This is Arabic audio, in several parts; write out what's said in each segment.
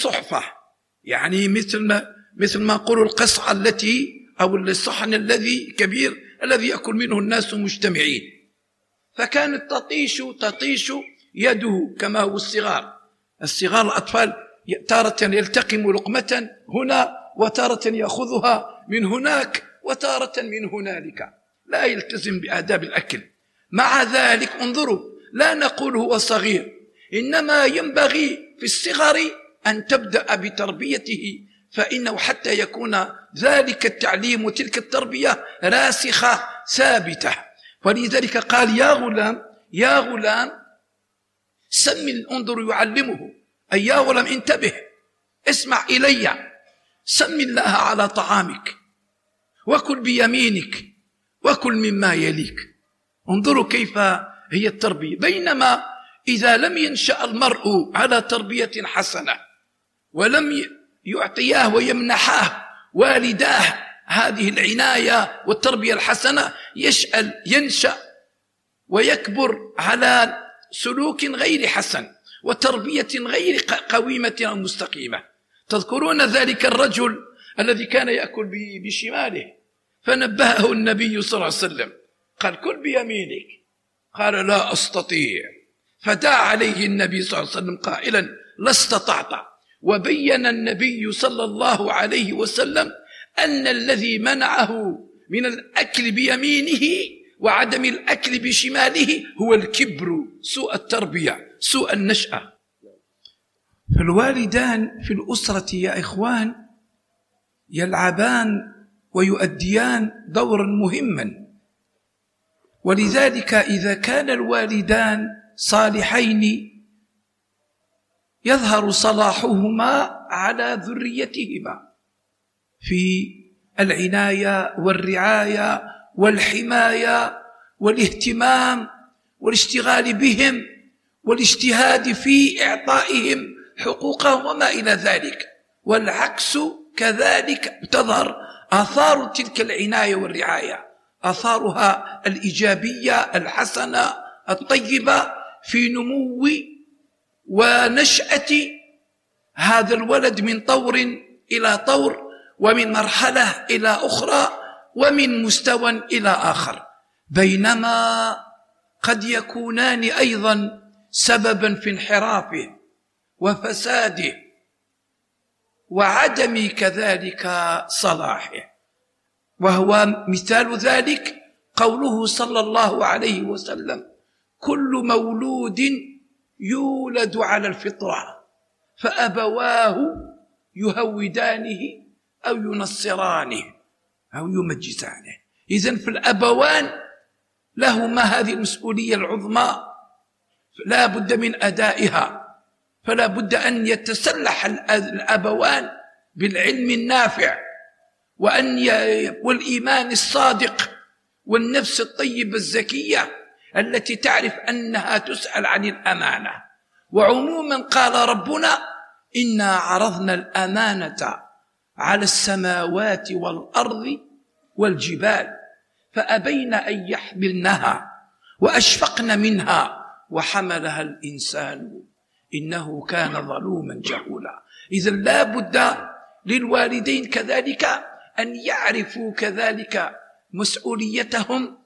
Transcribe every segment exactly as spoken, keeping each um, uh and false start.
صحفة، يعني مثل ما مثل ما نقول القصعة التي أو الصحن الذي كبير الذي يأكل منه الناس مجتمعين. فكانت تطيش تطيش يده كما هو الصغار الصغار الأطفال تارة يلتقم لقمة هنا وتارة يأخذها من هناك وتارة من هنالك، لا يلتزم بآداب الأكل. مع ذلك انظروا، لا نقول هو صغير، إنما ينبغي في الصغر أن تبدأ بتربيته، فإنه حتى يكون ذلك التعليم وتلك التربية راسخة ثابتة. ولذلك قال يا غلام يا غلام سم، انظر يعلمه، أي يا غلام انتبه اسمع إلي، سم الله على طعامك وكل بيمينك وكل مما يليك. انظروا كيف هي التربية. بينما إذا لم ينشأ المرء على تربية حسنة ولم يعطياه ويمنحاه والداه هذه العناية والتربية الحسنة، يشأل ينشأ ويكبر على سلوك غير حسن وتربية غير قويمة أو مستقيمة. تذكرون ذلك الرجل الذي كان يأكل بشماله، فنبهه النبي صلى الله عليه وسلم قال كل بيمينك، قال لا أستطيع، فدعا عليه النبي صلى الله عليه وسلم قائلا لا استطعت. وبين النبي صلى الله عليه وسلم أن الذي منعه من الأكل بيمينه وعدم الأكل بشماله هو الكبر، سوء التربية، سوء النشأة. فالوالدان في الأسرة يا إخوان يلعبان ويؤديان دورا مهما، ولذلك إذا كان الوالدان صالحين يظهر صلاحهما على ذريتهما في العناية والرعاية والحماية والاهتمام والاشتغال بهم والاجتهاد في إعطائهم حقوقهم وما إلى ذلك. والعكس كذلك تظهر آثار تلك العناية والرعاية، آثارها الإيجابية الحسنة الطيبة في نمو ونشأة هذا الولد من طور إلى طور، ومن مرحلة إلى أخرى، ومن مستوى إلى آخر. بينما قد يكونان أيضا سببا في انحرافه وفساده وعدم كذلك صلاحه. وهو مثال ذلك قوله صلى الله عليه وسلم كل مولود يولد على الفطرة فأبواه يهودانه أو ينصرانه أو يمجسانه. إذن فالأبوان لهما هذه المسؤولية العظمى لا بد من أدائها، فلا بد أن يتسلح الأبوان بالعلم النافع وأن ي... والإيمان الصادق والنفس الطيبة الزكية التي تعرف أنها تسأل عن الأمانة. وعموما قال ربنا إنا عرضنا الأمانة على السماوات والأرض والجبال فأبين أن يحملنها وأشفقن منها وحملها الإنسان إنه كان ظلوما جهولا. إذن لا بد للوالدين كذلك أن يعرفوا كذلك مسؤوليتهم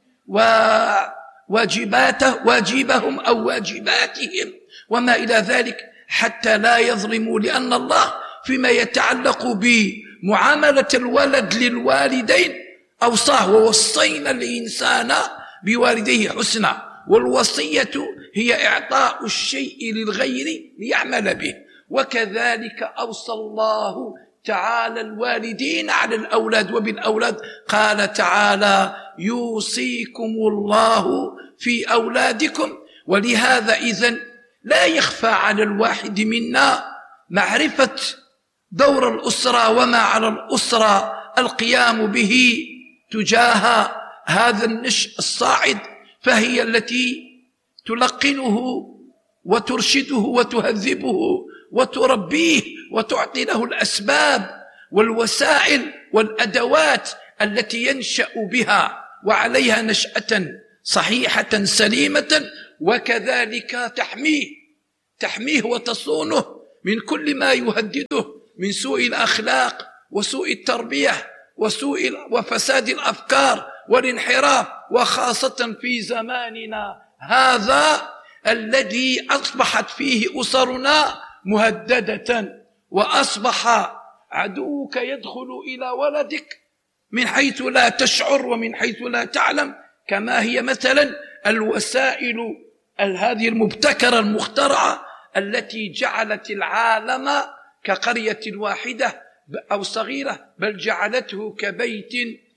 وواجباته واجبهم أو واجباتهم وما إلى ذلك، حتى لا يظلموا، لأن الله فيما يتعلق بمعاملة الولد للوالدين أوصاه ووصينا الإنسان بوالديه حسنا، والوصية هي إعطاء الشيء للغير ليعمل به. وكذلك أوصى الله تعالى الوالدين على الأولاد وبالأولاد، قال تعالى يوصيكم الله في أولادكم. ولهذا إذن لا يخفى على الواحد منا معرفة دور الأسرة وما على الأسرة القيام به تجاه هذا النشء الصاعد، فهي التي تلقنه وترشده وتهذبه وتربيه وتعطي له الأسباب والوسائل والأدوات التي ينشأ بها وعليها نشأة صحيحة سليمة، وكذلك تحميه تحميه وتصونه من كل ما يهدده من سوء الأخلاق وسوء التربية وسوء وفساد الأفكار والانحراف، وخاصة في زماننا هذا الذي أصبحت فيه أسرنا مهددة، وأصبح عدوك يدخل إلى ولدك من حيث لا تشعر ومن حيث لا تعلم، كما هي مثلا الوسائل هذه المبتكرة المخترعة التي جعلت العالم كقرية واحدة أو صغيرة، بل جعلته كبيت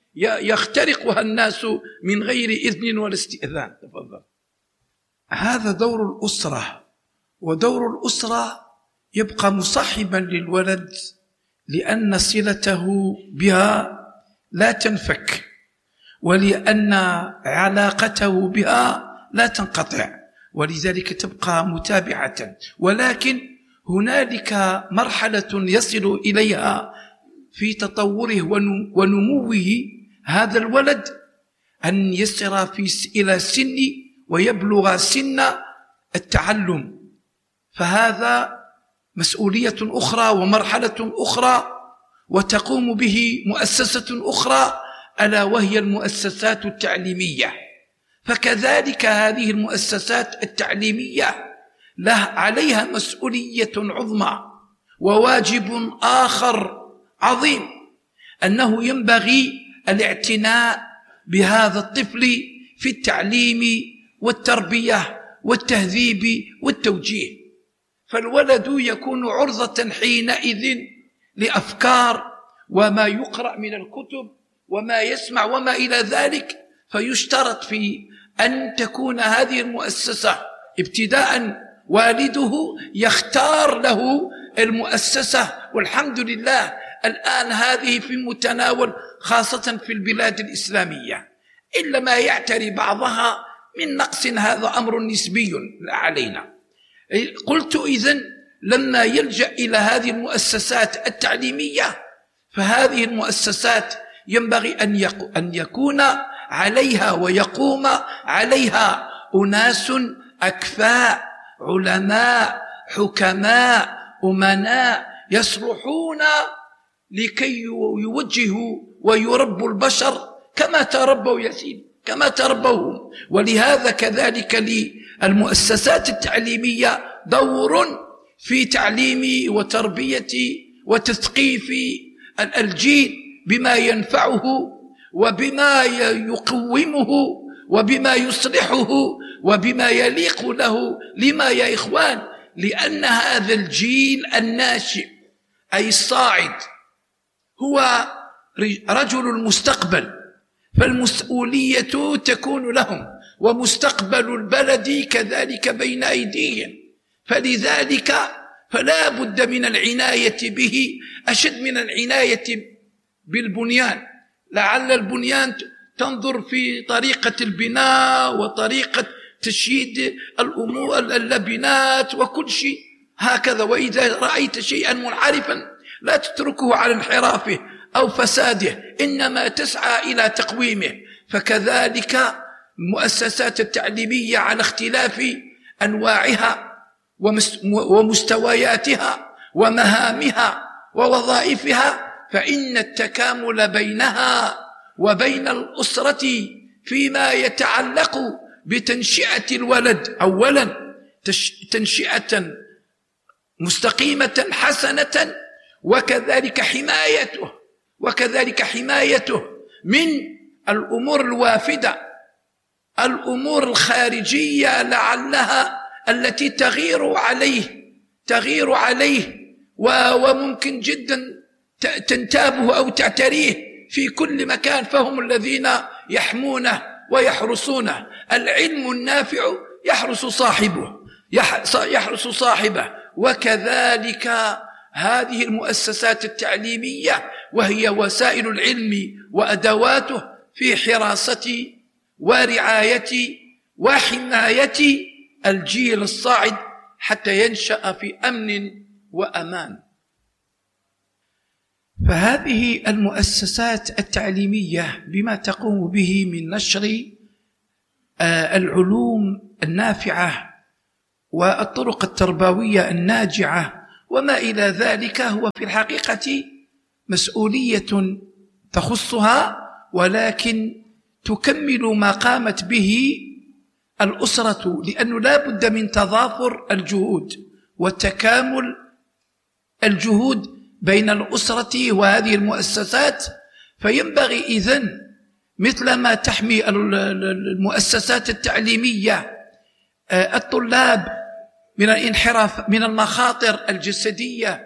يخترقها الناس من غير إذن ولا استئذان. تفضل. هذا دور الأسرة، ودور الأسرة يبقى مصاحبا للولد لأن صلته بها لا تنفك، ولأن علاقته بها لا تنقطع، ولذلك تبقى متابعة. ولكن هنالك مرحلة يصل إليها في تطوره ونموه هذا الولد، أن يصل في إلى سن ويبلغ سن التعلم، فهذا مسؤولية أخرى ومرحلة أخرى، وتقوم به مؤسسة أخرى ألا وهي المؤسسات التعليمية. فكذلك هذه المؤسسات التعليمية له عليها مسؤولية عظمى وواجب آخر عظيم، أنه ينبغي الاعتناء بهذا الطفل في التعليم والتربية والتهذيب والتوجيه، فالولد يكون عرضة حينئذ لأفكار وما يقرأ من الكتب وما يسمع وما إلى ذلك. فيشترط في أن تكون هذه المؤسسة ابتداء والده يختار له المؤسسة، والحمد لله الآن هذه في متناول خاصة في البلاد الإسلامية، إلا ما يعتري بعضها من نقص، هذا أمر نسبي علينا. قلت إذن لما يلجأ إلى هذه المؤسسات التعليمية، فهذه المؤسسات ينبغي أن يكون عليها ويقوم عليها أناس أكفاء علماء حكماء أمناء يصلحون لكي يوجهوا ويربوا البشر كما تربوا يا سيدي، كما تربوهم. ولهذا كذلك للمؤسسات التعليمية دور في تعليم وتربية وتثقيف الجيل بما ينفعه وبما يقومه وبما يصلحه وبما يليق له. لما يا إخوان؟ لأن هذا الجيل الناشئ أي الصاعد هو رجل المستقبل، فالمسؤولية تكون لهم، ومستقبل البلد كذلك بين أيديهم. فلذلك فلا بد من العناية به أشد من العناية بالبنيان. لعل البنيان تنظر في طريقة البناء وطريقة تشييد الأمور اللبنات وكل شيء هكذا، وإذا رأيت شيئا منحرفا لا تتركه على انحرافه أو فساده، إنما تسعى إلى تقويمه. فكذلك المؤسسات التعليمية على اختلاف أنواعها ومستوياتها ومهامها ووظائفها، فإن التكامل بينها وبين الأسرة فيما يتعلق بتنشئة الولد أولا تنشئة مستقيمة حسنة، وكذلك حمايته وكذلك حمايته من الأمور الوافدة، الأمور الخارجية لعلها التي تغير عليه تغير عليه وممكن جدا تنتابه أو تعتريه في كل مكان، فهم الذين يحمونه ويحرسونه. العلم النافع يحرس صاحبه يحرس صاحبه وكذلك هذه المؤسسات التعليمية وهي وسائل العلم وأدواته في حراسة ورعاية وحماية الجيل الصاعد حتى ينشأ في أمن وأمان. فهذه المؤسسات التعليمية بما تقوم به من نشر العلوم النافعة والطرق التربوية الناجعة وما إلى ذلك هو في الحقيقة مسؤولية تخصها، ولكن تكمل ما قامت به الأسرة، لأنه لا بد من تضافر الجهود وتكامل الجهود بين الأسرة وهذه المؤسسات. فينبغي إذن مثلما تحمي المؤسسات التعليمية الطلاب من الانحراف، من المخاطر الجسدية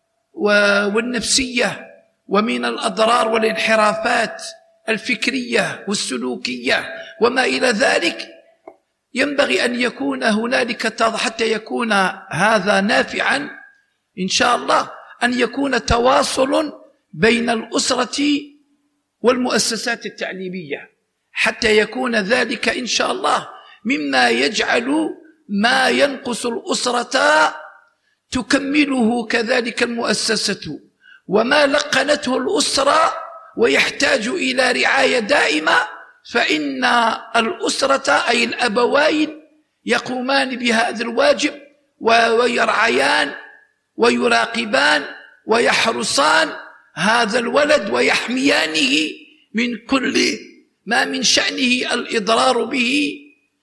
والنفسية، ومن الأضرار والانحرافات الفكرية والسلوكية وما إلى ذلك، ينبغي أن يكون هنالك حتى يكون هذا نافعا إن شاء الله، أن يكون تواصل بين الأسرة والمؤسسات التعليمية، حتى يكون ذلك إن شاء الله مما يجعل ما ينقص الأسرة تكمله كذلك المؤسسة، وما لقنته الأسرة ويحتاج إلى رعاية دائمة فإن الأسرة أي الأبوين يقومان بهذا الواجب ويرعيان ويراقبان ويحرصان هذا الولد ويحميانه من كل ما من شأنه الإضرار به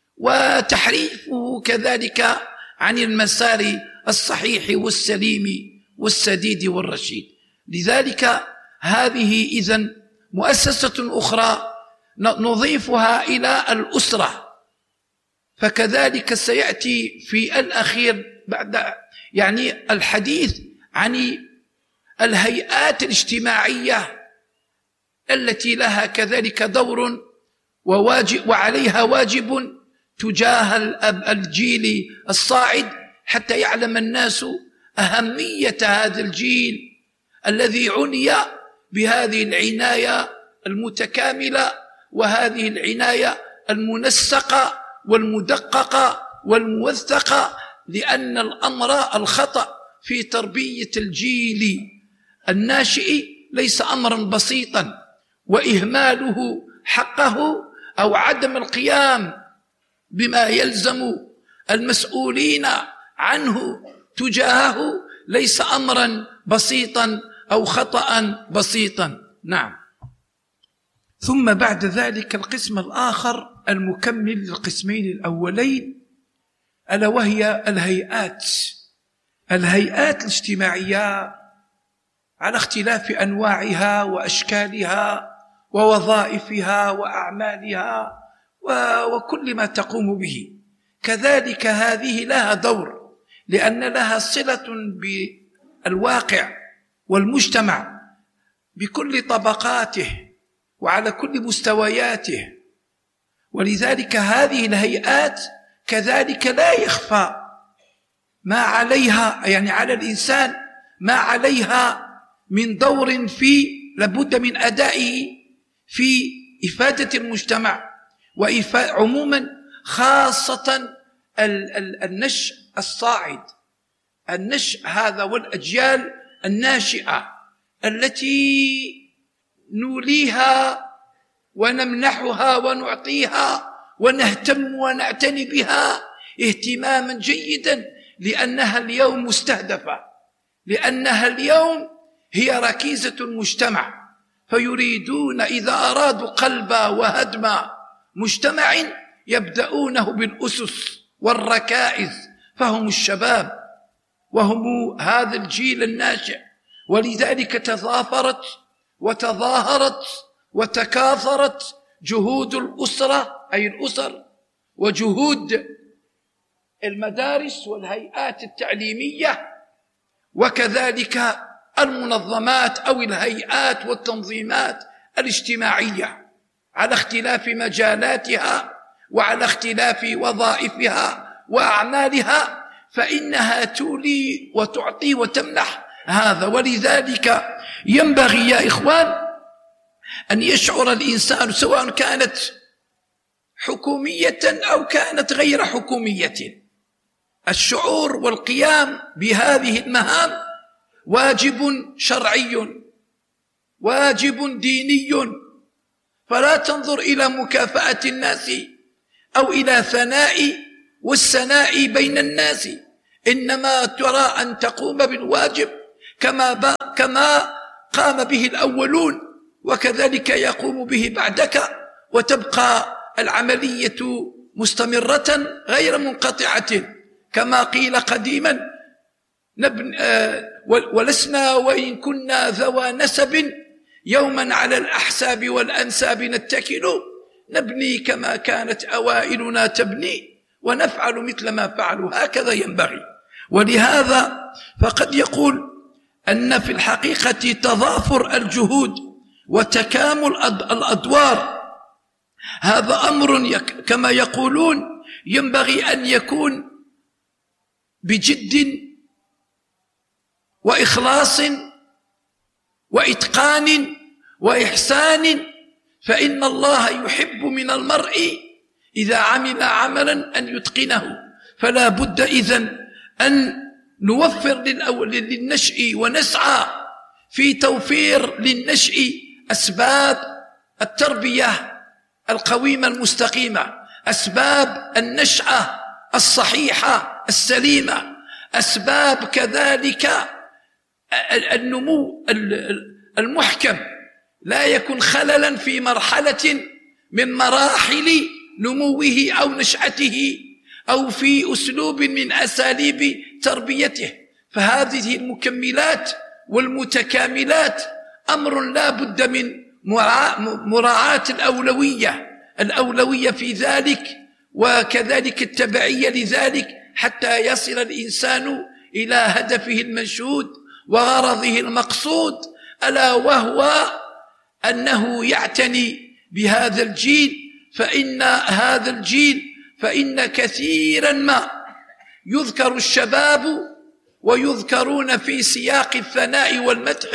وتحريفه كذلك عن المسار الصحيح والسليم والسديد والرشيد. لذلك هذه إذن مؤسسة أخرى نضيفها إلى الأسرة. فكذلك سيأتي في الأخير بعد يعني الحديث عن الهيئات الاجتماعية التي لها كذلك دور وواجب وعليها واجب تجاه الجيل الصاعد، حتى يعلم الناس أهمية هذا الجيل الذي عني بهذه العناية المتكاملة وهذه العناية المنسقة والمدققة والموثقة، لأن الأمر الخطأ في تربية الجيل الناشئ ليس أمرا بسيطا، وإهماله حقه أو عدم القيام بما يلزم المسؤولين عنه تجاهه ليس أمرا بسيطا أو خطأ بسيطا. نعم. ثم بعد ذلك القسم الآخر المكمل للقسمين الأولين، ألا وهي الهيئات الهيئات الاجتماعية على اختلاف أنواعها وأشكالها ووظائفها وأعمالها وكل ما تقوم به. كذلك هذه لها دور، لأن لها صلة بالواقع والمجتمع بكل طبقاته وعلى كل مستوياته. ولذلك هذه الهيئات كذلك لا يخفى ما عليها، يعني على الإنسان ما عليها من دور في لابد من أدائه في إفادة المجتمع وعموما، خاصة النشء الصاعد، النشء هذا والأجيال الناشئة التي نوليها ونمنحها ونعطيها ونهتم ونعتني بها اهتماما جيدا، لأنها اليوم مستهدفة، لأنها اليوم هي ركيزة المجتمع. فيريدون إذا أرادوا قلب وهدم مجتمع يبدأونه بالأسس والركائز، فهم الشباب وهم هذا الجيل الناشئ. ولذلك تضافرت وتظاهرت وتكاثرت جهود الأسرة أي الأسر، وجهود المدارس والهيئات التعليمية، وكذلك المنظمات أو الهيئات والتنظيمات الاجتماعية على اختلاف مجالاتها وعلى اختلاف وظائفها وأعمالها، فإنها تولي وتعطي وتمنح هذا. ولذلك ينبغي يا إخوان أن يشعر الإنسان سواء كانت حكومية أو كانت غير حكومية، الشعور والقيام بهذه المهام واجب شرعي، واجب ديني. فلا تنظر إلى مكافأة الناس أو إلى ثناء والسناء بين الناس، إنما ترى أن تقوم بالواجب كما كما قام به الأولون، وكذلك يقوم به بعدك، وتبقى العملية مستمرة غير منقطعة كما قيل قديما: ولسنا وإن كنا ذوى نسب يوما على الأحساب والأنساب نتكل، نبني كما كانت أوائلنا تبني ونفعل مثل ما فعلوا، هكذا ينبغي. ولهذا فقد يقول أن في الحقيقة تضافر الجهود وتكامل الأدوار هذا أمر كما يقولون ينبغي أن يكون بجد وإخلاص وإتقان وإحسان، فإن الله يحب من المرء إذا عمل عملا أن يتقنه. فلا بد إذن أن نوفر للنشء ونسعى في توفير للنشء أسباب التربية القويمة المستقيمة، أسباب النشأة الصحيحة السليمة، أسباب كذلك النمو المحكم، لا يكون خللا في مرحلة من مراحل نموه أو نشأته أو في أسلوب من أساليب تربيته. فهذه المكملات والمتكاملات أمر لا بد من مراعاة الأولوية الأولوية في ذلك، وكذلك التبعية لذلك، حتى يصل الإنسان إلى هدفه المنشود وغرضه المقصود، ألا وهو أنه يعتني بهذا الجيل. فإن هذا الجيل فإن كثيرا ما يذكر الشباب ويذكرون في سياق الثناء والمدح،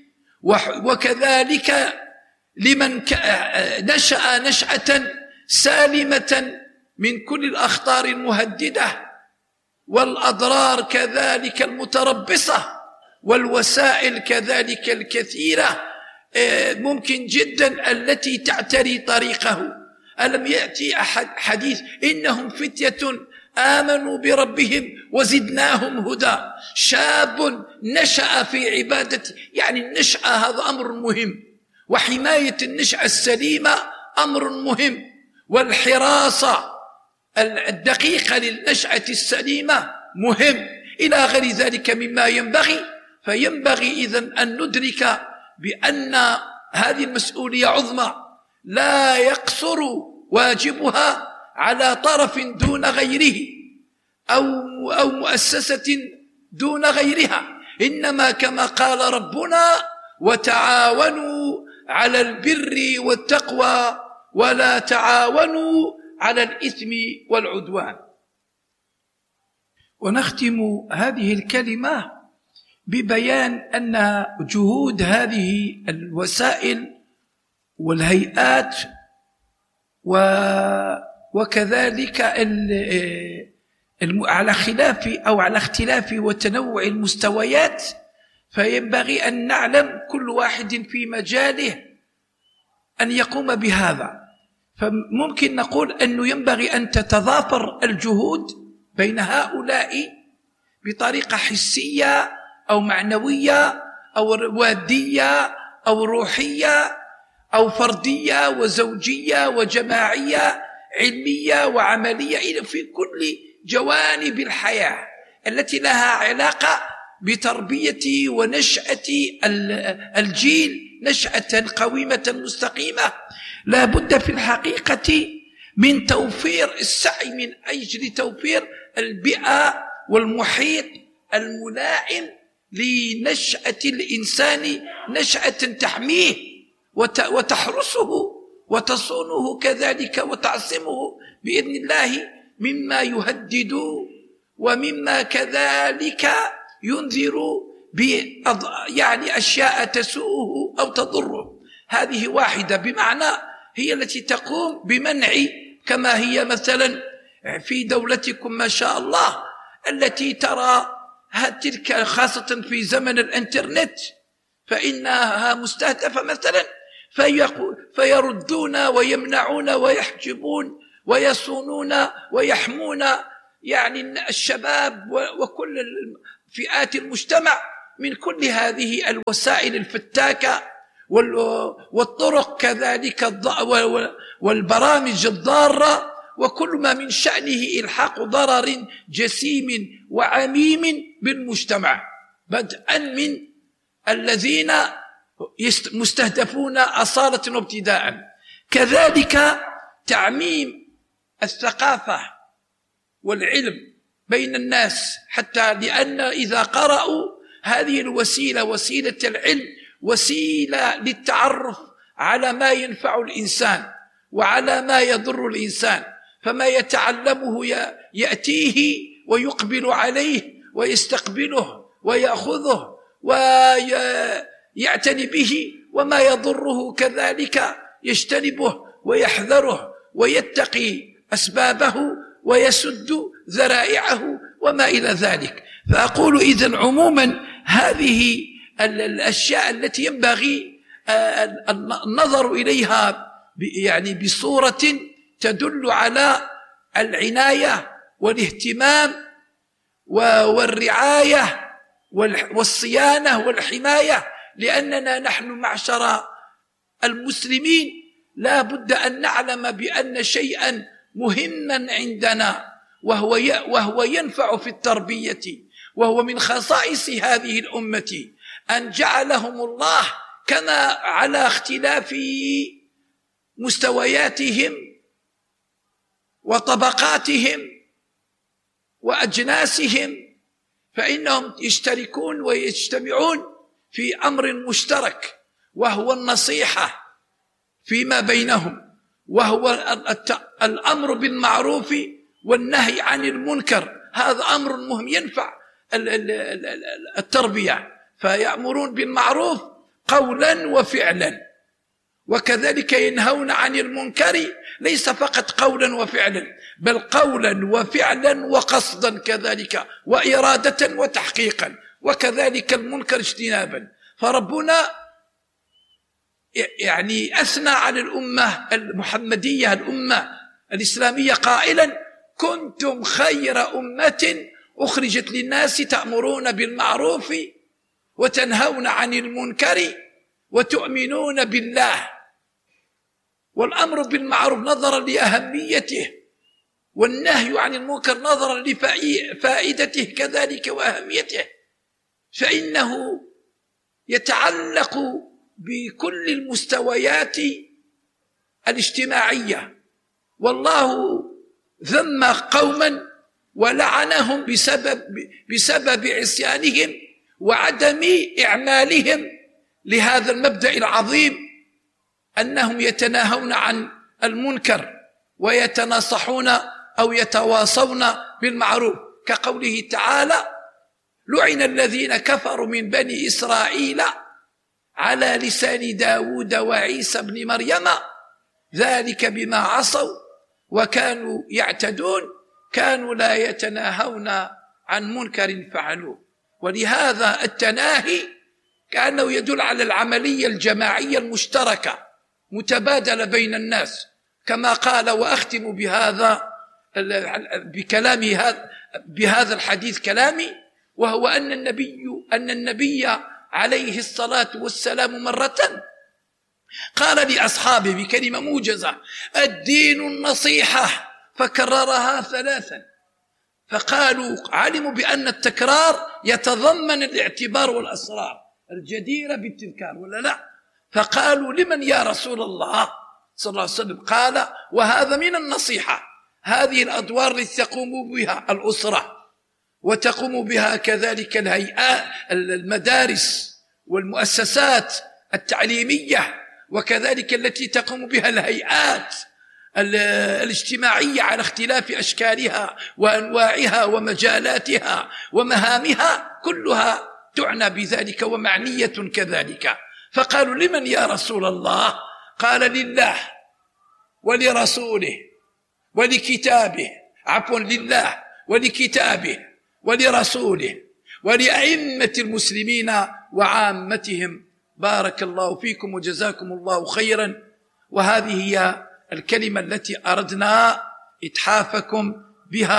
وكذلك لمن نشأ نشأة سالمة من كل الأخطار المهددة والأضرار كذلك المتربصة والوسائل كذلك الكثيرة ممكن جدا التي تعتري طريقه. ألم يأتي أحد حديث إنهم فتية آمنوا بربهم وزدناهم هدى؟ شاب نشأ في عبادة، يعني النشأة هذا أمر مهم، وحماية النشأة السليمة أمر مهم، والحراسة الدقيقة للنشأة السليمة مهم، إلى غير ذلك مما ينبغي. فينبغي إذن أن ندرك بأن هذه المسؤولية عظمى لا يقصر واجبها على طرف دون غيره أو أو مؤسسة دون غيرها، إنما كما قال ربنا: وتعاونوا على البر والتقوى ولا تعاونوا على الإثم والعدوان. ونختم هذه الكلمة ببيان أن جهود هذه الوسائل والهيئات وكذلك على خلاف أو على اختلاف وتنوع المستويات، فينبغي أن نعلم كل واحد في مجاله أن يقوم بهذا. فممكن نقول أنه ينبغي أن تتضافر الجهود بين هؤلاء بطريقة حسية أو معنوية أو وادية أو روحية أو فردية وزوجية وجماعية، علمية وعملية، في كل جوانب الحياة التي لها علاقة بتربية ونشأة الجيل نشأة قويمة مستقيمة. لا بد في الحقيقة من توفير السعي من أجل توفير البيئة والمحيط الملائم لنشأة الإنسان، نشأة تحميه وتحرسه وتصونه كذلك وتعصمه بإذن الله مما يهدد ومما كذلك ينذر يعني أشياء تسوءه أو تضره. هذه واحدة، بمعنى هي التي تقوم بمنع، كما هي مثلا في دولتكم ما شاء الله التي ترى تلك خاصة في زمن الانترنت فإنها مستهدفة مثلا، فيردون ويمنعون ويحجبون ويصونون ويحمون يعني الشباب وكل فئات المجتمع من كل هذه الوسائل الفتاكة والطرق كذلك والبرامج الضارة، وكل ما من شأنه إلحاق ضرر جسيم وعميم بالمجتمع، بدءا من الذين مستهدفون أصالة وابتداء، كذلك تعميم الثقافة والعلم بين الناس، حتى لأن إذا قرأوا هذه الوسيلة وسيلة العلم وسيلة للتعرف على ما ينفع الإنسان وعلى ما يضر الإنسان، فما يتعلمه يأتيه ويقبل عليه ويستقبله ويأخذه ويعتني به، وما يضره كذلك يجتنبه ويحذره ويتقي أسبابه ويسد ذرائعه وما إلى ذلك. فأقول إذن عموما هذه الأشياء التي ينبغي النظر إليها يعني بصورة تدل على العناية والاهتمام والرعاية والصيانة والحماية، لأننا نحن معشر المسلمين لا بد أن نعلم بأن شيئا مهما عندنا وهو وهو ينفع في التربية، وهو من خصائص هذه الأمة أن جعلهم الله كما على اختلاف مستوياتهم وطبقاتهم وأجناسهم، فإنهم يشتركون ويجتمعون في أمر مشترك، وهو النصيحة فيما بينهم، وهو الأمر بالمعروف والنهي عن المنكر. هذا أمر مهم ينفع التربية، فيأمرون بالمعروف قولا وفعلا، وكذلك ينهون عن المنكر ليس فقط قولا وفعلا، بل قولا وفعلا وقصدا كذلك وإرادة وتحقيقا، وكذلك المنكر اجتنابا. فربنا يعني أثنى على الأمة المحمدية الأمة الإسلامية قائلا: كنتم خير أمة أخرجت للناس تأمرون بالمعروف وتنهون عن المنكر وتؤمنون بالله. والأمر بالمعروف نظرا لأهميته، والنهي عن المنكر نظرا لفائدته كذلك وأهميته، فإنه يتعلق بكل المستويات الاجتماعية. والله ذم قوما ولعنهم بسبب بسبب عصيانهم وعدم إعمالهم لهذا المبدأ العظيم، أنهم يتناهون عن المنكر ويتناصحون أو يتواصون بالمعروف، كقوله تعالى: لعن الذين كفروا من بني إسرائيل على لسان داود وعيسى بن مريم ذلك بما عصوا وكانوا يعتدون كانوا لا يتناهون عن منكر فعلوه. ولهذا التناهي كأنه يدل على العملية الجماعية المشتركة متبادلة بين الناس، كما قال، وأختم بهذا بكلامي هذا بهذا الحديث كلامي، وهو أن النبي أن النبي عليه الصلاة والسلام مرة قال لأصحابه بكلمة موجزة: الدين النصيحة، فكررها ثلاثا، فقالوا علموا بأن التكرار يتضمن الاعتبار والأسرار الجديرة بالتذكار ولا لا؟ فقالوا: لمن يا رسول الله صلى الله عليه وسلم؟ قال: وهذا من النصيحة، هذه الأدوار التي تقوم بها الأسرة وتقوم بها كذلك الهيئات المدارس والمؤسسات التعليمية، وكذلك التي تقوم بها الهيئات الاجتماعية على اختلاف أشكالها وأنواعها ومجالاتها ومهامها، كلها تعنى بذلك ومعنية كذلك. فقالوا: لمن يا رسول الله؟ قال: لله ولرسوله ولكتابه، عفوا لله ولكتابه ولرسوله ولأئمة المسلمين وعامتهم. بارك الله فيكم وجزاكم الله خيرا. وهذه هي الكلمة التي أردنا إتحافكم بها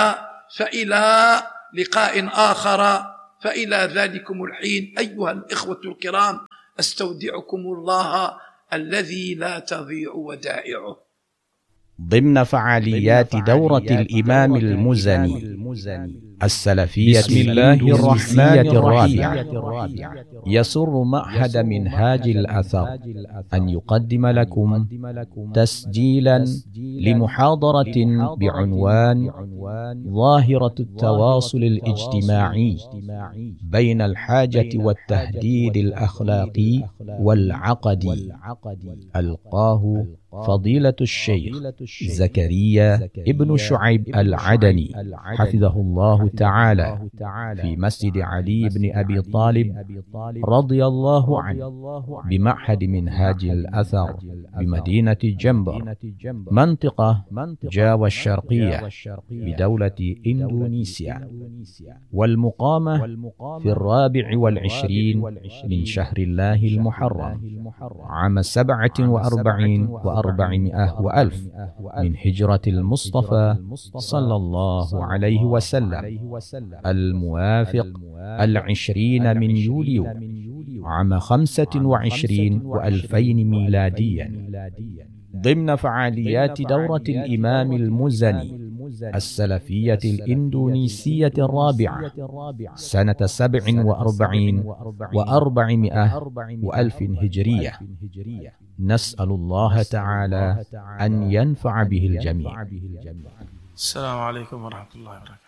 فإلى لقاء آخر، فإلى ذلكم الحين أيها الإخوة الكرام أستودعكم الله الذي لا تضيع ودائعه. ضمن فعاليات دورة الإمام المزني السلفية بسم الله الرحمن الرحيم، يسر معهد منهاج الأثر أن يقدم لكم تسجيلا لمحاضرة بعنوان ظاهرة التواصل الاجتماعي بين الحاجة والتهديد الأخلاقي والعقدي، ألقاه فضيلة الشيخ زكريا ابن شعيب العدني حفظه الله تعالى في مسجد علي بن أبي طالب رضي الله عنه بمعهد منهاج الأثر بمدينة جنبر منطقة جاوة الشرقية بدولة إندونيسيا، والمقامة في الرابع والعشرين من شهر الله المحرم عام سبعة وأربعين وأربعمائة وألف من هجرة المصطفى صلى الله عليه وسلم، الموافق العشرين من يوليو عام خمسة وعشرين وألفين ميلاديا، ضمن فعاليات دورة الإمام المزني السلفية الإندونيسية الرابعة سنة سبع وأربعين وأربعمائة وألف هجرية. نسأل الله تعالى أن ينفع به الجميع. السلام عليكم ورحمة الله وبركاته.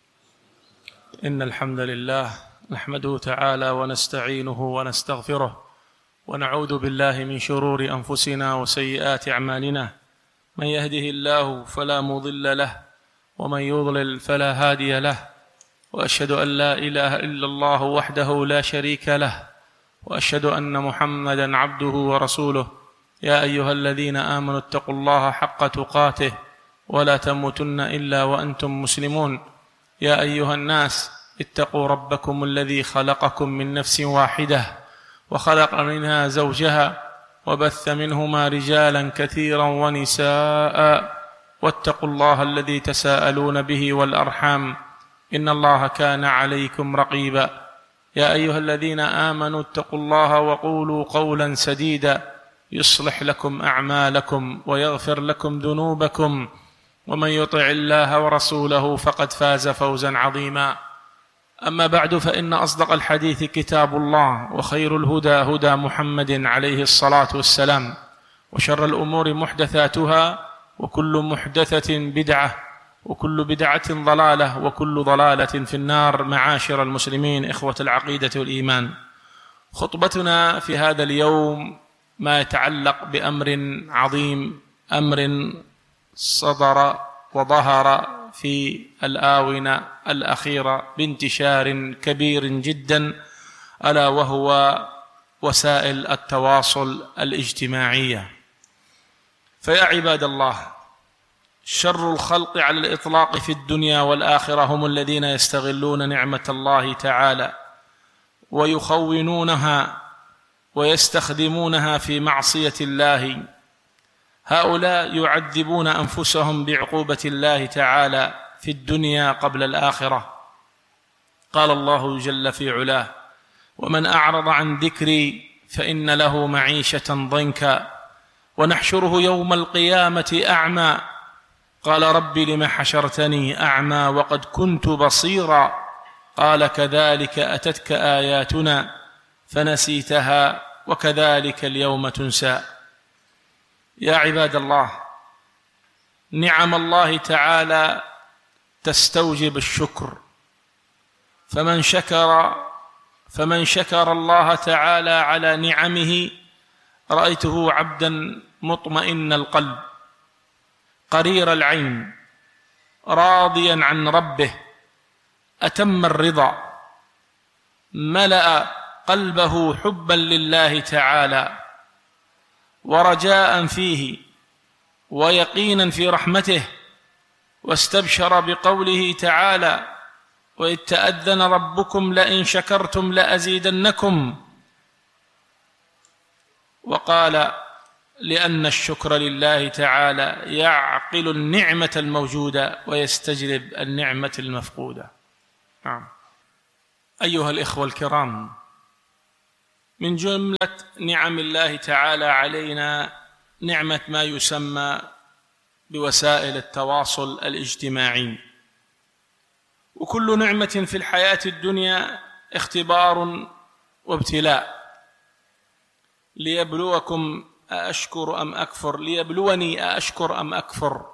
إن الحمد لله نحمده تعالى ونستعينه ونستغفره ونعوذ بالله من شرور أنفسنا وسيئات أعمالنا، من يهده الله فلا مضل له ومن يضلل فلا هادي له، وأشهد أن لا إله إلا الله وحده لا شريك له، وأشهد أن محمدًا عبده ورسوله. يا أيها الذين آمنوا اتقوا الله حق تقاته ولا تموتن إلا وأنتم مسلمون. يا أيها الناس اتقوا ربكم الذي خلقكم من نفس واحدة وخلق منها زوجها وبث منهما رجالا كثيرا ونساء، واتقوا الله الذي تساءلون به والأرحام إن الله كان عليكم رقيبا. يا أيها الذين آمنوا اتقوا الله وقولوا قولا سديدا يصلح لكم أعمالكم ويغفر لكم ذنوبكم، ومن يطع الله ورسوله فقد فاز فوزا عظيما. أما بعد، فإن أصدق الحديث كتاب الله، وخير الهدى هدى محمد عليه الصلاة والسلام، وشر الأمور محدثاتها، وكل محدثة بدعة، وكل بدعة ضلالة، وكل ضلالة في النار. معاشر المسلمين إخوة العقيدة والإيمان، خطبتنا في هذا اليوم ما يتعلق بأمر عظيم، أمر صدر وظهر في الآونة الأخيرة بانتشار كبير جدا، ألا وهو وسائل التواصل الاجتماعية. فيا عباد الله، شر الخلق على الإطلاق في الدنيا والآخرة هم الذين يستغلون نعمة الله تعالى ويخونونها ويستخدمونها في معصية الله. هؤلاء يعذبون أنفسهم بعقوبة الله تعالى في الدنيا قبل الآخرة. قال الله جل في علاه: ومن أعرض عن ذكري فإن له معيشة ضنكا ونحشره يوم القيامة أعمى قال رب لم حشرتني أعمى وقد كنت بصيرا قال كذلك أتتك آياتنا فنسيتها وكذلك اليوم تنسى. يا عباد الله، نعم الله تعالى تستوجب الشكر، فمن شكر فمن شكر الله تعالى على نعمه رأيته عبدا مطمئن القلب قرير العين راضيا عن ربه أتم الرضا، ملأ قلبه حبا لله تعالى ورجاء فيه ويقينا في رحمته، واستبشر بقوله تعالى: وإذ تأذن ربكم لئن شكرتم لأزيدنكم. وقال لأن الشكر لله تعالى يعقل النعمة الموجودة ويستجلب النعمة المفقودة. نعم. أيها الإخوة الكرام، من جملة نعم الله تعالى علينا نعمة ما يسمى بوسائل التواصل الاجتماعي. وكل نعمة في الحياة الدنيا اختبار وابتلاء، ليبلوكم أأشكر أم أكفر، ليبلوني أأشكر أم أكفر.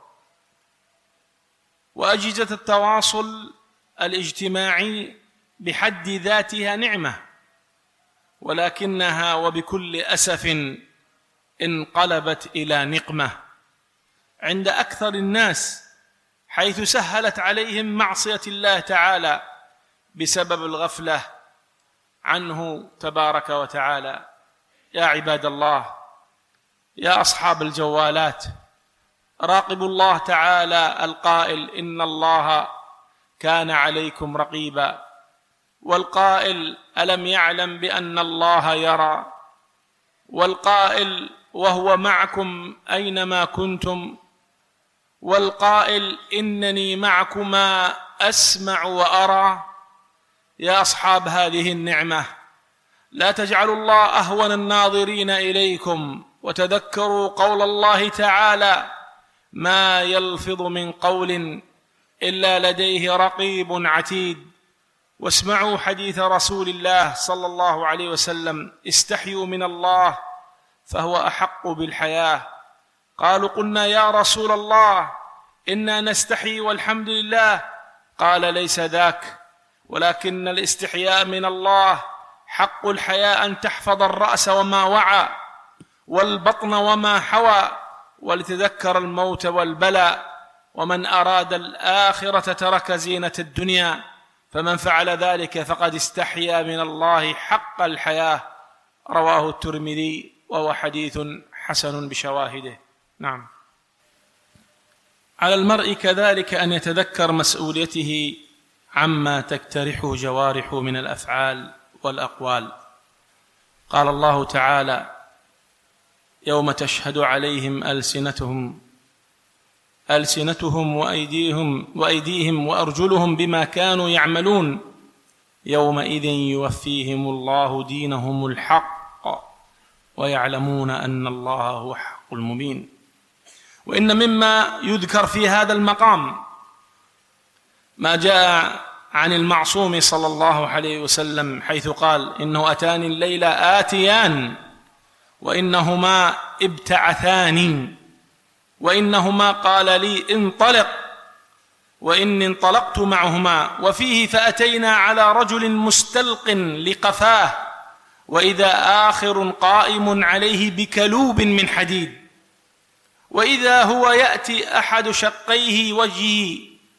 وأجهزة التواصل الاجتماعي بحد ذاتها نعمة، ولكنها وبكل أسف انقلبت إلى نقمة عند أكثر الناس، حيث سهلت عليهم معصية الله تعالى بسبب الغفلة عنه تبارك وتعالى. يا عباد الله، يا أصحاب الجوالات، راقبوا الله تعالى القائل: إن الله كان عليكم رقيبا، والقائل: ألم يعلم بأن الله يرى، والقائل: وهو معكم أينما كنتم، والقائل: إنني معكما أسمع وأرى. يا أصحاب هذه النعمة، لا تجعلوا الله أهون الناظرين إليكم، وتذكروا قول الله تعالى: ما يلفظ من قول إلا لديه رقيب عتيد. واسمعوا حديث رسول الله صلى الله عليه وسلم: استحيوا من الله فهو أحق بالحياة. قالوا: قلنا يا رسول الله إنا نستحي والحمد لله. قال: ليس ذاك، ولكن الاستحياء من الله حق الحياء أن تحفظ الرأس وما وعى، والبطن وما حوى، ولتذكر الموت والبلاء. ومن أراد الآخرة ترك زينة الدنيا، فمن فعل ذلك فقد استحيا من الله حق الحياة. رواه الترمذي، وهو حديث حسن بشواهده. نعم. على المرء كذلك أن يتذكر مسؤوليته عما تقترحه جوارحه من الأفعال والأقوال. قال الله تعالى: يوم تشهد عليهم ألسنتهم ألسنتهم وأيديهم وأيديهم وأرجلهم بما كانوا يعملون يومئذ يوفيهم الله دينهم الحق ويعلمون أن الله هو حق المبين. وإن مما يذكر في هذا المقام ما جاء عن المعصوم صلى الله عليه وسلم، حيث قال: إنه أتاني الليلة آتيان وإنهما ابتعثاني، وإنهما قال لي انطلق، وإني انطلقت معهما. وفيه: فأتينا على رجل مستلق لقفاه، وإذا آخر قائم عليه بكلوب من حديد، وإذا هو يأتي أحد شقيه وجهه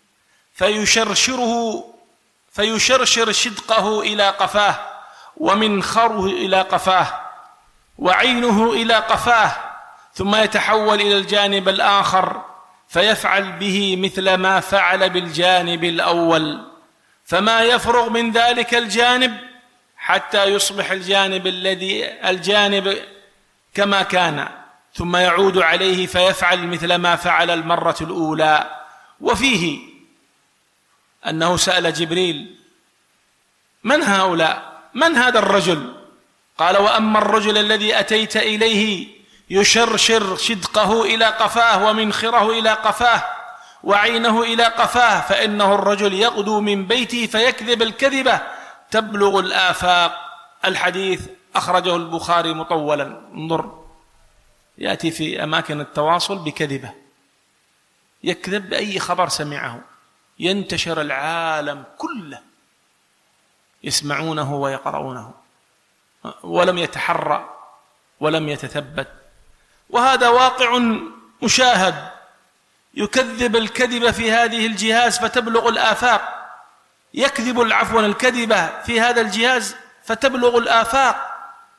فيشرشره فيشرشر شدقه إلى قفاه، ومنخره إلى قفاه، وعينه إلى قفاه، ثم يتحول إلى الجانب الآخر فيفعل به مثل ما فعل بالجانب الأول، فما يفرغ من ذلك الجانب حتى يصبح الجانب الذي الجانب كما كان، ثم يعود عليه فيفعل مثل ما فعل المرة الأولى. وفيه أنه سأل جبريل: من هؤلاء؟ من هذا الرجل؟ قال: وأما الرجل الذي أتيت إليه يشرشر شدقه إلى قفاه، ومنخره إلى قفاه، وعينه إلى قفاه، فإنه الرجل يغدو من بيته فيكذب الكذبة تبلغ الآفاق. الحديث أخرجه البخاري مطولا. انظر، يأتي في أماكن التواصل بكذبة، يكذب بأي خبر سمعه، ينتشر العالم كله يسمعونه ويقرؤونه، ولم يتحرى ولم يتثبت. وهذا واقع مشاهد. يكذب الكذب في هذه الجهاز فتبلغ الآفاق، يكذب العفو الكذبة في هذا الجهاز فتبلغ الآفاق.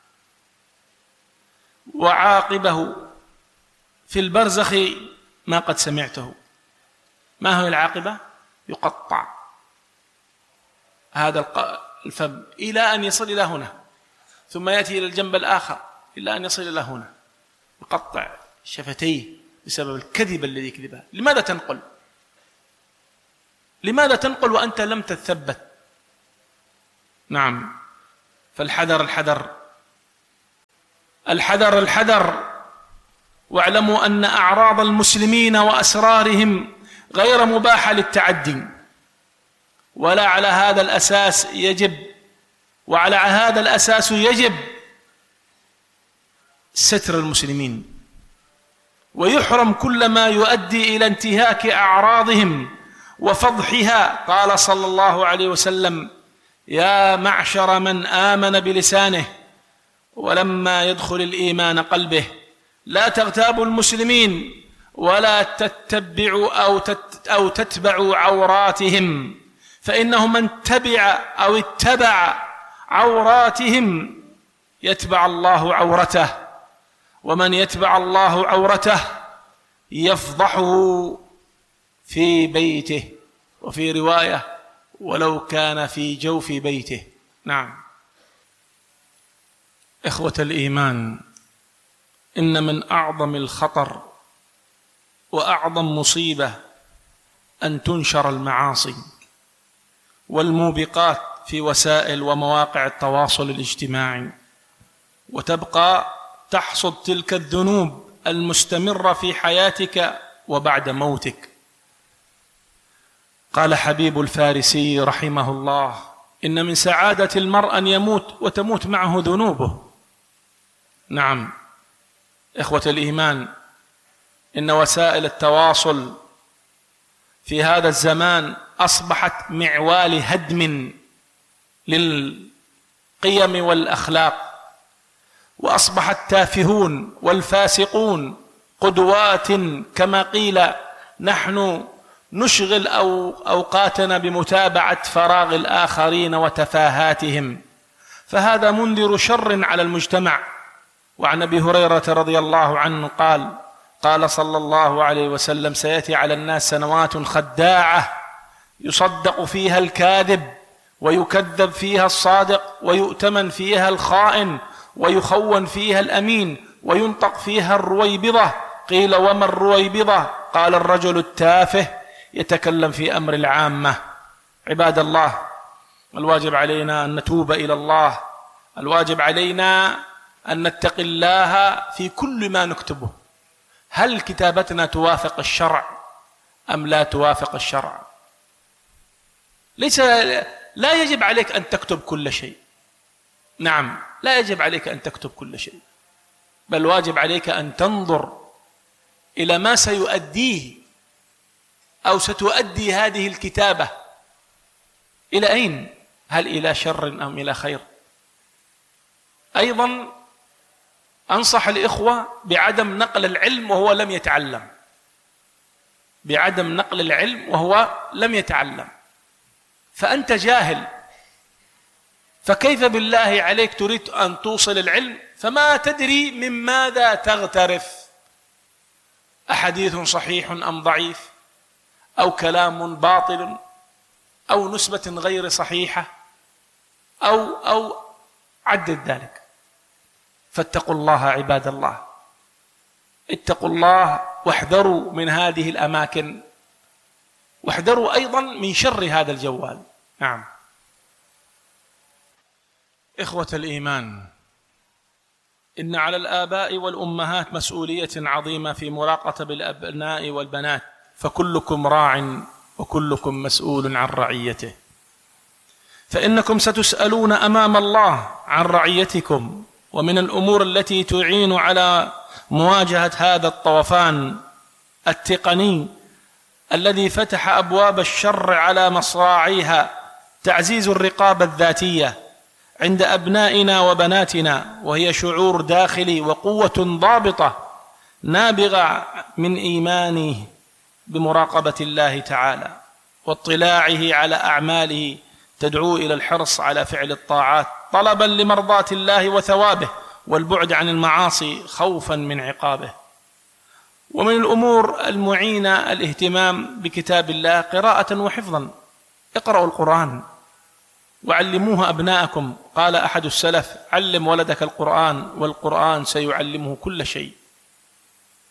وعاقبه في البرزخ ما قد سمعته. ما هي العاقبة؟ يقطع هذا الفم إلى أن يصل إلى هنا، ثم يأتي إلى الجنب الآخر إلى أن يصل إلى هنا، مقطع شفتيه بسبب الكذب الذي كذبها. لماذا تنقل؟ لماذا تنقل وأنت لم تتثبت؟ نعم، فالحذر الحذر الحذر الحذر. واعلموا أن أعراض المسلمين وأسرارهم غير مباحة للتعدي، ولا على هذا الأساس يجب وعلى هذا الأساس يجب ستر المسلمين، ويحرم كل ما يؤدي إلى انتهاك أعراضهم وفضحها. قال صلى الله عليه وسلم: يا معشر من آمن بلسانه ولما يدخل الإيمان قلبه، لا تغتابوا المسلمين ولا تتبعوا أو, تت أو تتبعوا عوراتهم، فإنه من تبع أو اتبع عوراتهم يتبع الله عورته، ومن يتبع الله عورته يفضحه في بيته، وفي رواية ولو كان في جوف بيته. نعم إخوة الإيمان، إن من أعظم الخطر وأعظم مصيبة أن تنشر المعاصي والموبقات في وسائل ومواقع التواصل الاجتماعي، وتبقى تحصد تلك الذنوب المستمرة في حياتك وبعد موتك. قال حبيب الفارسي رحمه الله: إن من سعادة المرء أن يموت وتموت معه ذنوبه. نعم إخوة الإيمان، إن وسائل التواصل في هذا الزمان أصبحت معوال هدم للقيم والأخلاق، وأصبح التافهون والفاسقون قدوات. كما قيل: نحن نشغل أو أوقاتنا بمتابعة فراغ الآخرين وتفاهاتهم، فهذا منذر شر على المجتمع. وعن أبي هريرة رضي الله عنه قال: قال صلى الله عليه وسلم: سيأتي على الناس سنوات خداعة يصدق فيها الكاذب ويكذب فيها الصادق ويؤتمن فيها الخائن ويخون فيها الأمين وينطق فيها الرويبضة. قيل: وما الرويبضة؟ قال: الرجل التافه يتكلم في أمر العامة. عباد الله، الواجب علينا أن نتوب إلى الله، الواجب علينا أن نتقي الله في كل ما نكتبه. هل كتابتنا توافق الشرع أم لا توافق الشرع؟ ليس لا يجب عليك أن تكتب كل شيء. نعم، لا يجب عليك أن تكتب كل شيء، بل واجب عليك أن تنظر إلى ما سيؤديه أو ستؤدي هذه الكتابة إلى أين؟ هل إلى شر أم إلى خير؟ أيضا أنصح الإخوة بعدم نقل العلم وهو لم يتعلم، بعدم نقل العلم وهو لم يتعلم. فأنت جاهل، فكيف بالله عليك تريد أن توصل العلم فما تدري من ماذا تغترف؟ أحاديث صحيح أم ضعيف، أو كلام باطل، أو نسبة غير صحيحة، أو أو عدد ذلك. فاتقوا الله عباد الله، اتقوا الله واحذروا من هذه الأماكن، واحذروا أيضا من شر هذا الجوال. نعم إخوة الإيمان، إن على الآباء والأمهات مسؤولية عظيمة في مراقبة الأبناء والبنات، فكلكم راع وكلكم مسؤول عن رعيته، فإنكم ستسألون أمام الله عن رعيتكم. ومن الأمور التي تعين على مواجهة هذا الطوفان التقني الذي فتح أبواب الشر على مصراعيها تعزيز الرقابة الذاتية عند أبنائنا وبناتنا، وهي شعور داخلي وقوة ضابطة نابغة من إيمانه بمراقبة الله تعالى واطلاعه على أعماله تدعو إلى الحرص على فعل الطاعات طلبا لمرضاة الله وثوابه، والبعد عن المعاصي خوفا من عقابه. ومن الأمور المعينة الاهتمام بكتاب الله قراءة وحفظا. اقرأوا القرآن وعلموه أبناءكم. قال أحد السلف: علم ولدك القرآن والقرآن سيعلمه كل شيء.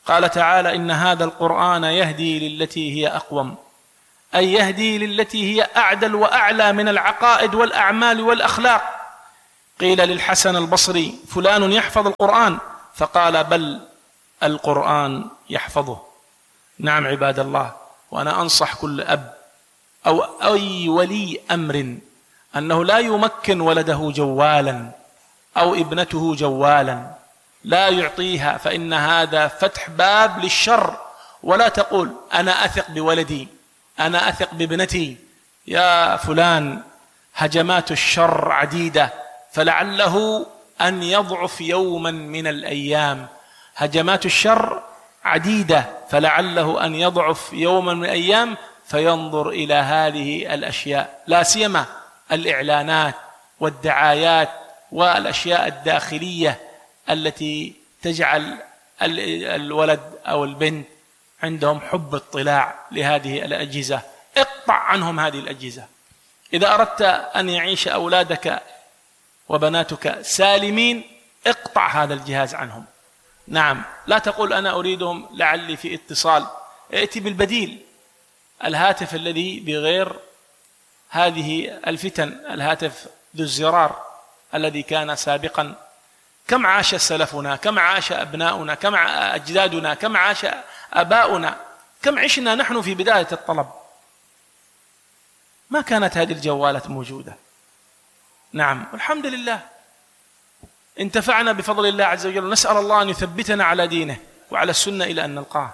قال تعالى: إن هذا القرآن يهدي للتي هي أقوم، أي يهدي للتي هي أعدل وأعلى من العقائد والأعمال والأخلاق. قيل للحسن البصري: فلان يحفظ القرآن، فقال: بل القرآن يحفظه. نعم عباد الله، وأنا أنصح كل أب أو أي ولي أمر أنه لا يمكن ولده جوالا أو ابنته جوالا، لا يعطيها، فإن هذا فتح باب للشر. ولا تقول: أنا أثق بولدي، أنا أثق بابنتي. يا فلان، هجمات الشر عديدة، فلعله أن يضعف يوما من الأيام. هجمات الشر عديدة، فلعله أن يضعف يوما من الأيام فينظر إلى هذه الأشياء، لا سيما الإعلانات والدعايات والأشياء الداخلية التي تجعل الولد أو البنت عندهم حب اطلاع لهذه الأجهزة. اقطع عنهم هذه الأجهزة. إذا أردت أن يعيش أولادك وبناتك سالمين، اقطع هذا الجهاز عنهم. نعم، لا تقول أنا أريدهم لعلي في اتصال، ائتي بالبديل. الهاتف الذي بغير هذه الفتن، الهاتف ذو الزرار الذي كان سابقا. كم عاش سلفنا، كم عاش أبناؤنا، كم أجدادنا، كم عاش أباؤنا، كم عشنا نحن في بداية الطلب. ما كانت هذه الجوالات موجودة. نعم، والحمد لله انتفعنا بفضل الله عز وجل، ونسأل الله أن يثبتنا على دينه وعلى السنة إلى أن نلقاه.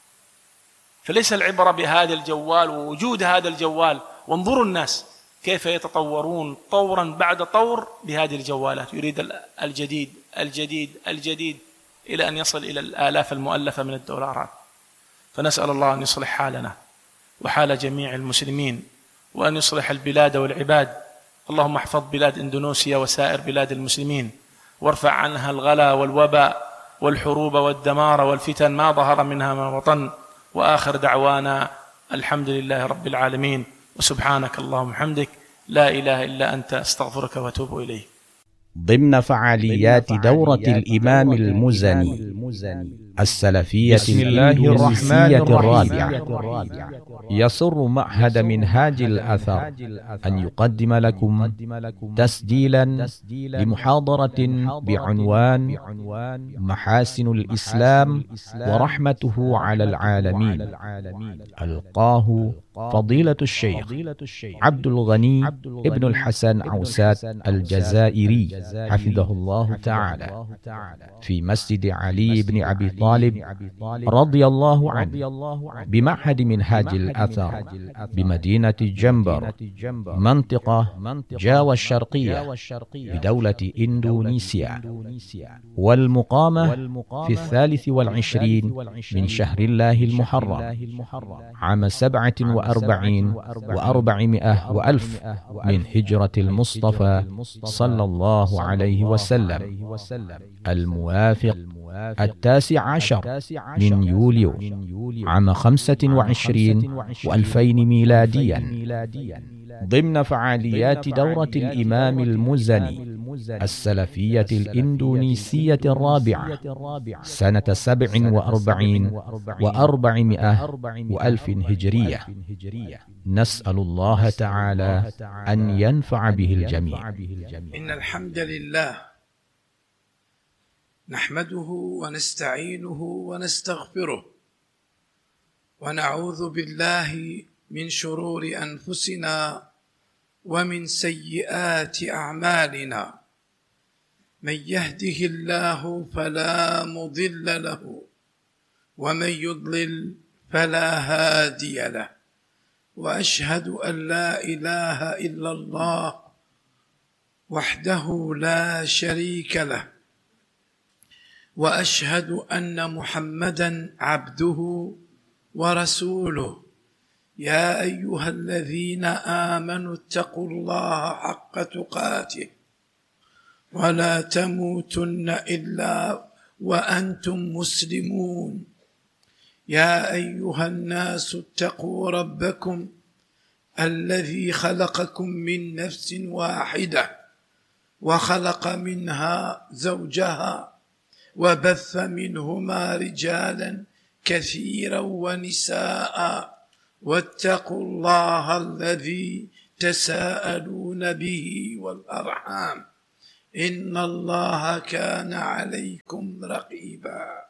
فليس العبرة بهذا الجوال ووجود هذا الجوال. وانظروا الناس كيف يتطورون طورا بعد طور بهذه الجوالات، يريد الجديد الجديد الجديد إلى أن يصل إلى الآلاف المؤلفة من الدولارات. فنسأل الله أن يصلح حالنا وحال جميع المسلمين، وأن يصلح البلاد والعباد. اللهم احفظ بلاد إندونيسيا وسائر بلاد المسلمين، وارفع عنها الغلا والوباء والحروب والدمار والفتن ما ظهر منها ما بطن. وآخر دعوانا الحمد لله رب العالمين، وسبحانك اللهم وبحمدك، لا إله إلا أنت، أستغفرك وأتوب إليك. ضمن فعاليات دورة الإمام المزني السلفية الإندونيسية الرابعة، يسر معهد منهاج الأثر أن يقدم لكم تسجيلا لمحاضرة بعنوان محاسن الإسلام ورحمته على العالمين، ألقاه فضيلة الشيخ عبد الغني ابن الحسن عوسات الجزائري حفظه الله تعالى في مسجد علي بن أبي طالب رضي الله عنه بمعهد منهاج الأثر بمدينة جنبر، منطقة جاوة الشرقية بدولة إندونيسيا، والمقامة في الثالث والعشرين من شهر الله المحرم عام سبعة وأربعين وأربعمائة وألف من هجرة المصطفى صلى الله عليه وسلم، الموافق التاسع عشر من يوليو عام خمسة وعشرين وألفين ميلاديا، ضمن فعاليات دورة الإمام المزني السلفية الإندونيسية الرابعة سنة سبع وأربعين وأربعمائة وألف هجرية. نسأل الله تعالى أن ينفع به الجميع. إن الحمد لله نحمده ونستعينه ونستغفره، ونعوذ بالله من شرور أنفسنا ومن سيئات أعمالنا. من يهده الله فلا مضل له، ومن يضلل فلا هادي له. وأشهد أن لا إله إلا الله وحده لا شريك له، وأشهد أن محمدًا عبده ورسوله. يا أيها الذين آمنوا اتقوا الله حق تقاته ولا تموتن إلا وأنتم مسلمون. يا أيها الناس اتقوا ربكم الذي خلقكم من نفس واحدة وخلق منها زوجها وبث منهما رجالا كثيرا ونساء واتقوا الله الذي تساءلون به والأرحام إن الله كان عليكم رقيبا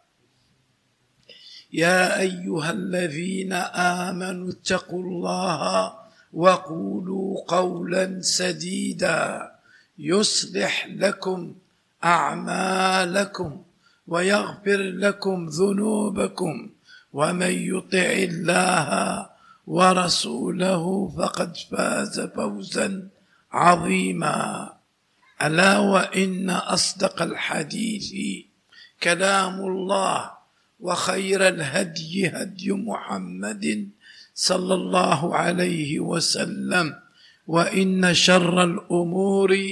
يا أيها الذين آمنوا اتقوا الله وقولوا قولا سديدا يصلح لكم أعمالكم ويغفر لكم ذنوبكم ومن يطع الله ورسوله فقد فاز فوزا عظيما ألا وإن أصدق الحديث كلام الله وخير الهدي هدي محمد صلى الله عليه وسلم وإن شر الأمور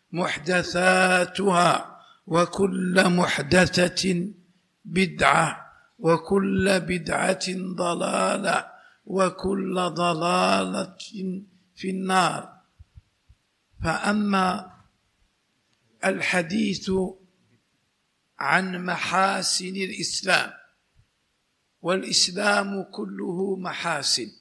محدثاتها وكل محدثة بدعة وكل بدعة ضلالة وكل ضلالة في النار. فأما الحديث عن محاسن الإسلام، والإسلام كله محاسن،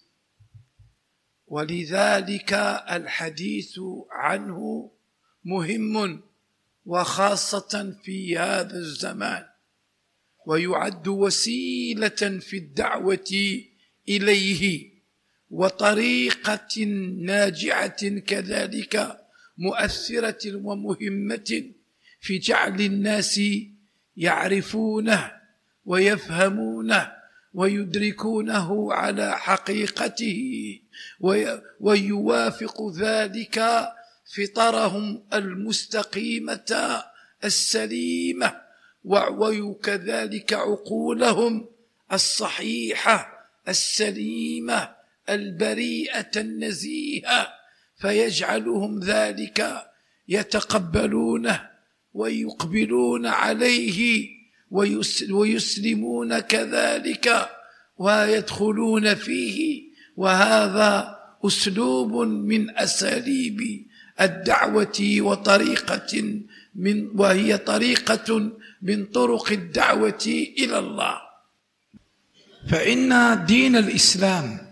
ولذلك الحديث عنه مهم وخاصة في هذا الزمان، ويعد وسيلة في الدعوة إليه وطريقة ناجعة كذلك مؤثرة ومهمة في جعل الناس يعرفونه ويفهمونه ويدركونه على حقيقته ويوافق ذلك فطرهم المستقيمة السليمة وكذلك عقولهم الصحيحة السليمة البريئة النزيهة، فيجعلهم ذلك يتقبلونه ويقبلون عليه ويسلمون كذلك ويدخلون فيه. وهذا أسلوب من أساليب الدعوة وطريقة من وهي طريقة من طرق الدعوة إلى الله. فإن دين الإسلام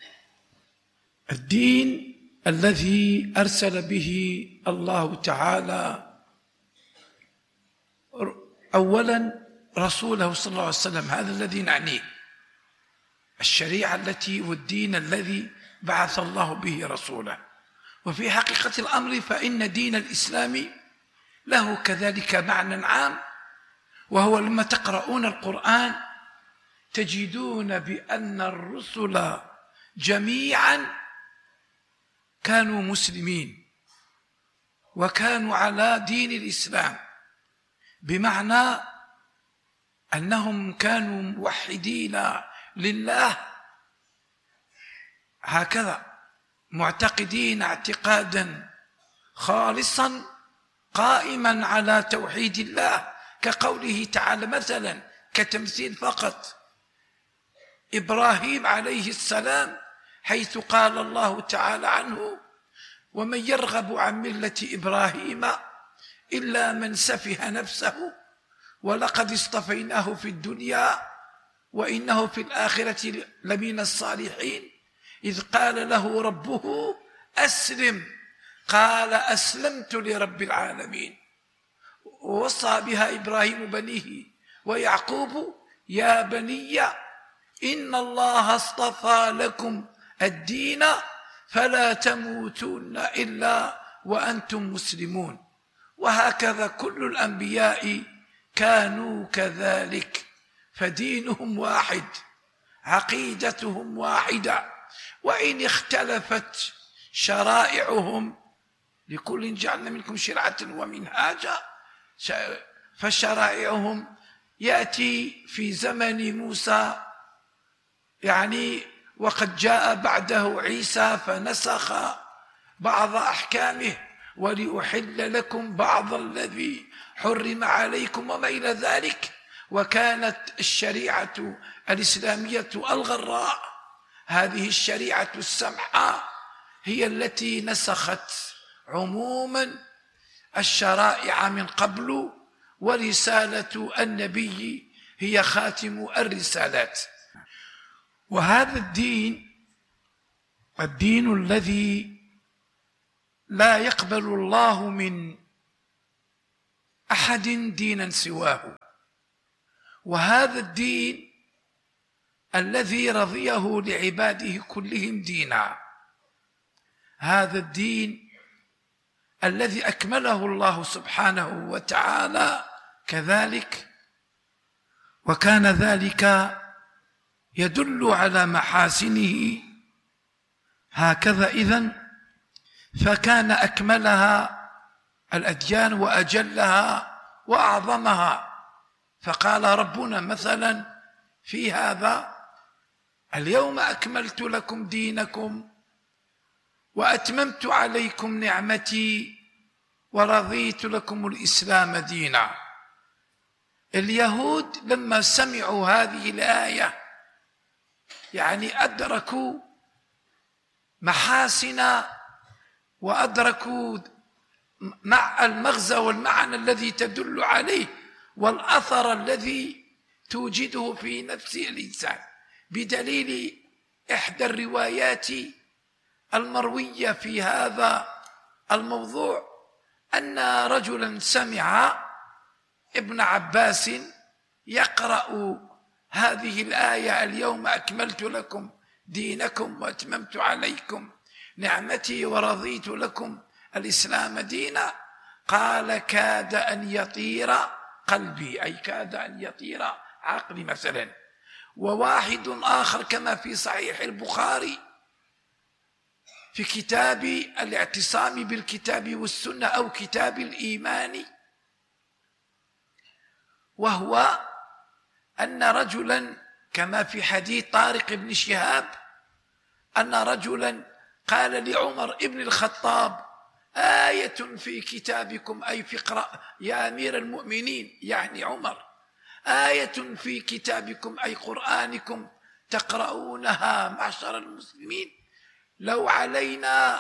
الدين الذي أرسل به الله تعالى أولا رسوله صلى الله عليه وسلم، هذا الذي نعنيه، الشريعة التي والدين الذي بعث الله به رسوله. وفي حقيقة الأمر فإن دين الإسلام له كذلك معنى عام، وهو لما تقرؤون القرآن تجدون بأن الرسل جميعا كانوا مسلمين وكانوا على دين الإسلام، بمعنى أنهم كانوا موحدين لله هكذا، معتقدين اعتقادا خالصا قائما على توحيد الله، كقوله تعالى مثلا كتمثيل فقط إبراهيم عليه السلام، حيث قال الله تعالى عنه: ومن يرغب عن ملة إبراهيم إلا من سفه نفسه ولقد اصطفيناه في الدنيا وإنه في الآخرة لمن الصالحين، إذ قال له ربه أسلم قال أسلمت لرب العالمين. ووصى بها إبراهيم بنيه ويعقوب: يا بني إن الله اصطفى لكم الدين فلا تموتن إلا وأنتم مسلمون. وهكذا كل الأنبياء كانوا كذلك، فدينهم واحد، عقيدتهم واحدة، وإن اختلفت شرائعهم، لكل جعلنا منكم شرعة ومنهاجا، فشرائعهم يأتي في زمن موسى يعني وقد جاء بعده عيسى فنسخ بعض أحكامه، ولأحل لكم بعض الذي حرم عليكم وما إلى ذلك. وكانت الشريعة الإسلامية الغراء، هذه الشريعة السمحة، هي التي نسخت عموما الشرائع من قبل ورسالة النبي هي خاتم الرسالات. وهذا الدين الدين الذي لا يقبل الله من أحد دينا سواه، وهذا الدين الذي رضيه لعباده كلهم دينا، هذا الدين الذي أكمله الله سبحانه وتعالى كذلك، وكان ذلك يدل على محاسنه. هكذا إذن فكان أكملها الأديان وأجلها وأعظمها. فقال ربنا مثلا في هذا: اليوم أكملت لكم دينكم وأتممت عليكم نعمتي ورضيت لكم الإسلام دينا. اليهود لما سمعوا هذه الآية يعني أدركوا محاسن وأدركوا مع المغزى والمعنى الذي تدل عليه والأثر الذي توجده في نفس الإنسان، بدليل إحدى الروايات المروية في هذا الموضوع أن رجلا سمع ابن عباس يقرأ هذه الآية: اليوم أكملت لكم دينكم وأتممت عليكم نعمتي ورضيت لكم الإسلام دينا، قال: كاد أن يطير قلبي، أي كاد أن يطير عقلي مثلا. وواحد آخر كما في صحيح البخاري في كتاب الاعتصام بالكتاب والسنة أو كتاب الإيمان، وهو أن رجلا كما في حديث طارق بن شهاب أن رجلا قال لعمر ابن الخطاب: آية في كتابكم، أي في اقرأ يا أمير المؤمنين يعني عمر، آية في كتابكم أي قرآنكم تقرؤونها معشر المسلمين، لو علينا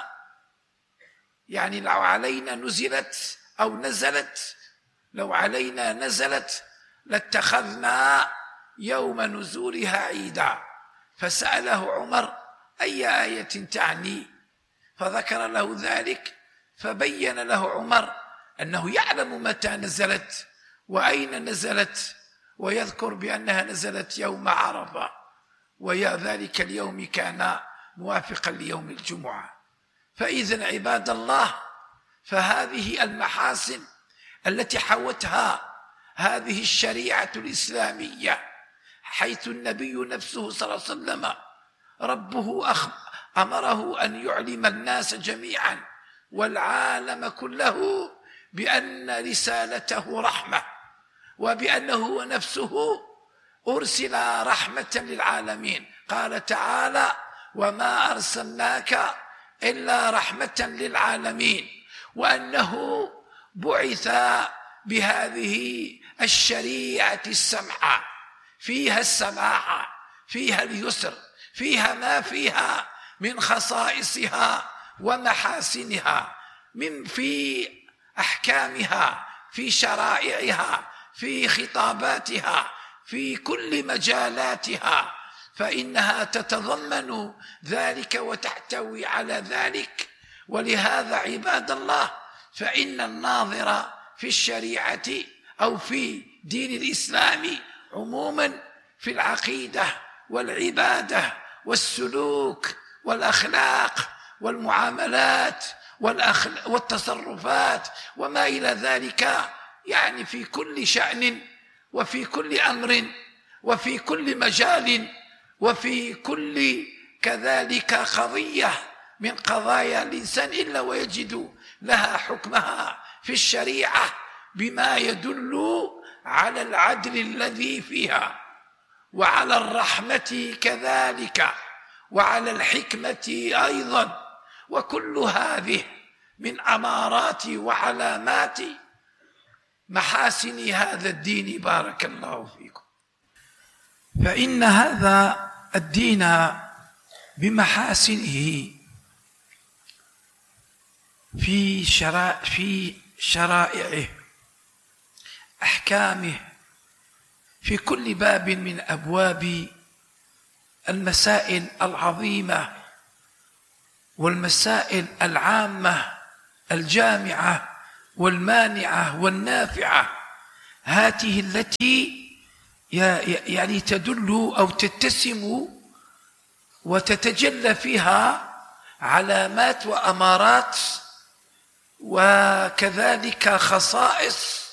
يعني لو علينا نزلت أو نزلت لو علينا نزلت لاتخذنا يوم نزولها عيدا. فسأله عمر: أي آية تعني؟ فذكر له ذلك، فبين له عمر أنه يعلم متى نزلت وأين نزلت، ويذكر بأنها نزلت يوم عرفة، ويا ذلك اليوم كان موافقا ليوم الجمعة. فإذن عباد الله، فهذه المحاسن التي حوتها هذه الشريعة الإسلامية، حيث النبي نفسه صلى الله عليه وسلم ربه أمره أن يعلم الناس جميعا والعالم كله بأن رسالته رحمة، وبأنه نفسه أرسل رحمة للعالمين. قال تعالى: وما أرسلناك إلا رحمة للعالمين، وأنه بعث بهذه الشريعة السمحة، فيها السماحة، فيها اليسر، فيها ما فيها من خصائصها ومحاسنها، من في أحكامها، في شرائعها، في خطاباتها، في كل مجالاتها، فإنها تتضمن ذلك وتحتوي على ذلك. ولهذا عباد الله، فإن الناظر في الشريعة أو في دين الإسلام عموما في العقيدة والعبادة والسلوك والأخلاق والمعاملات والتصرفات وما إلى ذلك، يعني في كل شأن وفي كل أمر وفي كل مجال وفي كل كذلك قضية من قضايا الإنسان إلا ويجد لها حكمها في الشريعة بما يدل على العدل الذي فيها، وعلى الرحمة كذلك، وعلى الحكمة أيضا. وكل هذه من أمارات وعلامات محاسن هذا الدين. بارك الله فيكم. فإن هذا الدين بمحاسنه في شرائع في شرائعه أحكامه في كل باب من أبواب المسائل العظيمة والمسائل العامة الجامعة والمانعة والنافعة، هذه التي يعني تدل أو تتسم وتتجلى فيها علامات وأمارات وكذلك خصائص